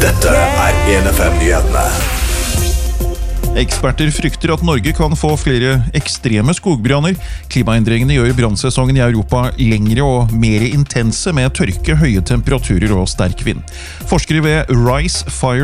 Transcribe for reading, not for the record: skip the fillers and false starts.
Dette 1FM-nyhetene. Eksperter frykter at Norge kan få flere ekstreme skogbranner. Klimaendringene gjør brannsesongen i Europa lengre og mer intense med tørke, høye temperaturer og sterk vind. Forskere ved Rise Fire